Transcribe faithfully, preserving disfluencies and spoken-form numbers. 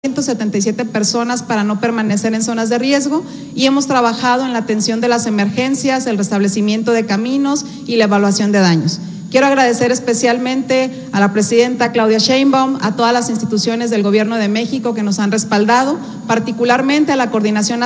ciento setenta y siete personas para no permanecer en zonas de riesgo y hemos trabajado en la atención de las emergencias, el restablecimiento de caminos y la evaluación de daños. Quiero agradecer especialmente a la presidenta Claudia Sheinbaum, a todas las instituciones del Gobierno de México que nos han respaldado, particularmente a la Coordinación